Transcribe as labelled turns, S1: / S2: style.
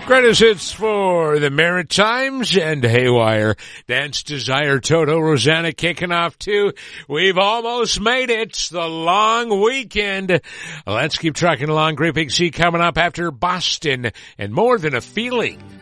S1: Greatest hits for the Maritimes and Haywire. Dance Desire, Toto, Rosanna kicking off too. We've almost made it. It's the long weekend. Let's keep trucking along. Great Big Sea coming up after Boston and More Than a Feeling.